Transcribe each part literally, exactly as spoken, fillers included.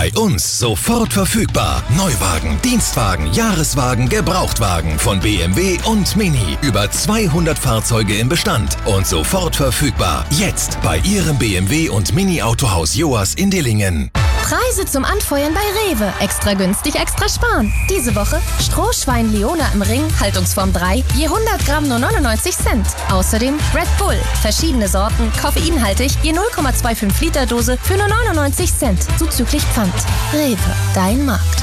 Bei uns sofort verfügbar. Neuwagen, Dienstwagen, Jahreswagen, Gebrauchtwagen von B M W und Mini. Über zweihundert Fahrzeuge im Bestand und sofort verfügbar. Jetzt bei Ihrem B M W und Mini Autohaus Joas in Dillingen. Preise zum Anfeuern bei Rewe. Extra günstig, extra sparen. Diese Woche Strohschwein Leona im Ring, Haltungsform drei, je hundert Gramm nur neunundneunzig Cent. Außerdem Red Bull, verschiedene Sorten, koffeinhaltig, je null Komma fünfundzwanzig Liter Dose für nur neunundneunzig Cent. Zuzüglich Pfand. Rewe, dein Markt.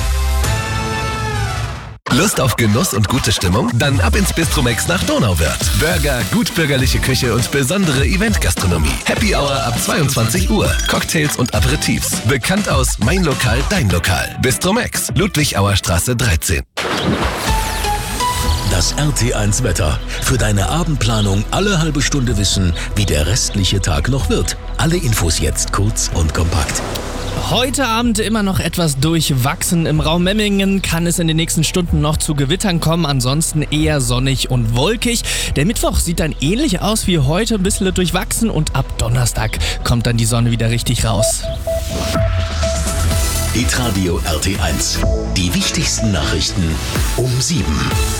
Lust auf Genuss und gute Stimmung? Dann ab ins Bistromex nach Donauwörth. Burger, gutbürgerliche Küche und besondere Eventgastronomie. Happy Hour ab zweiundzwanzig Uhr. Cocktails und Aperitifs. Bekannt aus Mein Lokal, Dein Lokal. Bistromex, Ludwig-Auer-Straße dreizehn. Das R T eins Wetter. Für deine Abendplanung alle halbe Stunde wissen, wie der restliche Tag noch wird. Alle Infos jetzt kurz und kompakt. Heute Abend immer noch etwas durchwachsen. Im Raum Memmingen kann es in den nächsten Stunden noch zu Gewittern kommen, ansonsten eher sonnig und wolkig. Der Mittwoch sieht dann ähnlich aus wie heute, ein bisschen durchwachsen und ab Donnerstag kommt dann die Sonne wieder richtig raus. Hitradio R T eins. Die wichtigsten Nachrichten um sieben.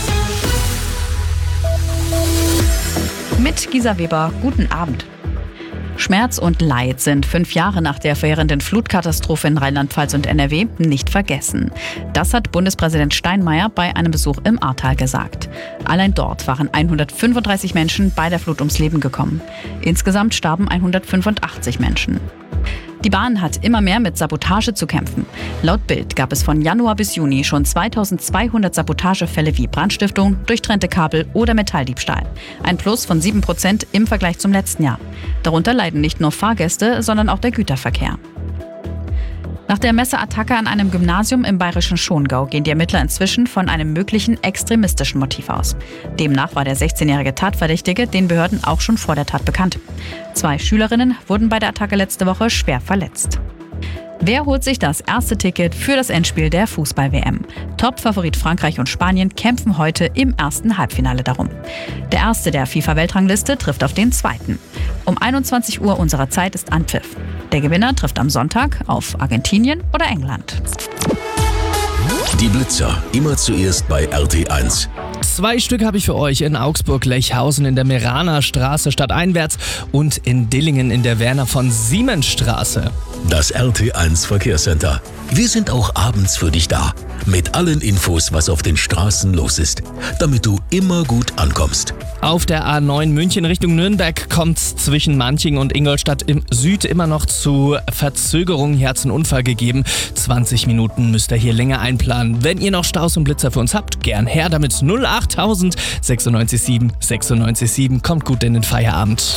Mit Gisa Weber, guten Abend. Schmerz und Leid sind fünf Jahre nach der verheerenden Flutkatastrophe in Rheinland-Pfalz und N R W nicht vergessen. Das hat Bundespräsident Steinmeier bei einem Besuch im Ahrtal gesagt. Allein dort waren hundertfünfunddreißig Menschen bei der Flut ums Leben gekommen. Insgesamt starben hundertfünfundachtzig Menschen. Die Bahn hat immer mehr mit Sabotage zu kämpfen. Laut Bild gab es von Januar bis Juni schon zweitausendzweihundert Sabotagefälle wie Brandstiftung, durchtrennte Kabel oder Metalldiebstahl. Ein Plus von sieben Prozent im Vergleich zum letzten Jahr. Darunter leiden nicht nur Fahrgäste, sondern auch der Güterverkehr. Nach der Messerattacke an einem Gymnasium im bayerischen Schongau gehen die Ermittler inzwischen von einem möglichen extremistischen Motiv aus. Demnach war der sechzehnjährige Tatverdächtige den Behörden auch schon vor der Tat bekannt. Zwei Schülerinnen wurden bei der Attacke letzte Woche schwer verletzt. Wer holt sich das erste Ticket für das Endspiel der Fußball-W M? Top-Favorit Frankreich und Spanien kämpfen heute im ersten Halbfinale darum. Der erste der FIFA-Weltrangliste trifft auf den zweiten. Um einundzwanzig Uhr unserer Zeit ist Anpfiff. Der Gewinner trifft am Sonntag auf Argentinien oder England. Die Blitzer, immer zuerst bei R T eins. Zwei Stück habe ich für euch in Augsburg-Lechhausen in der Meraner Straße stadteinwärts und in Dillingen in der Werner von Siemens Straße. Das R T eins Verkehrscenter. Wir sind auch abends für dich da. Mit allen Infos, was auf den Straßen los ist. Damit du immer gut ankommst. Auf der A neun München Richtung Nürnberg kommt es zwischen Manching und Ingolstadt im Süd immer noch zu Verzögerungen. Hier hat es einen Unfall gegeben. zwanzig Minuten müsst ihr hier länger einplanen. Wenn ihr noch Staus und Blitzer für uns habt, gern her damit. null achttausend sechsundneunzig sieben sechsundneunzig sieben. Kommt gut in den Feierabend.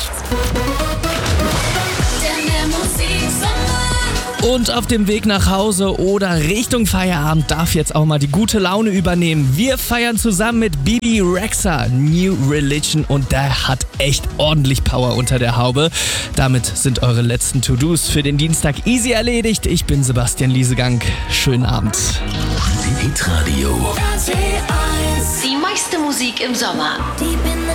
Und auf dem Weg nach Hause oder Richtung Feierabend darf jetzt auch mal die gute Laune übernehmen. Wir feiern zusammen mit Bibi Rexha, New Religion, und der hat echt ordentlich Power unter der Haube. Damit sind eure letzten To-Dos für den Dienstag easy erledigt. Ich bin Sebastian Liesegang. Schönen Abend. Hitradio. Die meiste Musik im Sommer.